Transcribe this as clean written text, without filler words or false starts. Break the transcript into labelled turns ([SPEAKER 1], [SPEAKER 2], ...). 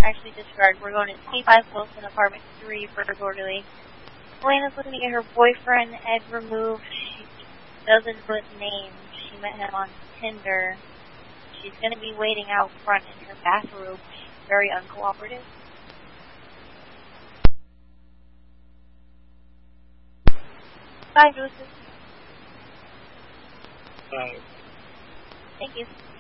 [SPEAKER 1] actually disregard. We're going to C5 Wilson, apartment 3 for orderly. Elena's looking to get her boyfriend, Ed, removed. She doesn't put names. She met him on Tinder. She's going to be waiting out front in her bathrobe. She's very uncooperative. Bye, Joseph.
[SPEAKER 2] Bye.
[SPEAKER 1] Thank you.